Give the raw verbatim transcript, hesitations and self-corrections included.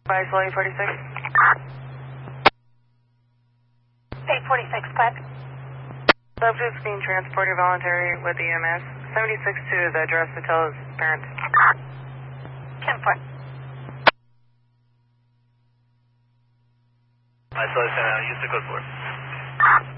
By eight forty-six. eight forty-six, Pat. Subject's being transported voluntary with E M S. seventy-six to the address to tell his parents. ten four. Isolation, uh, use the code four.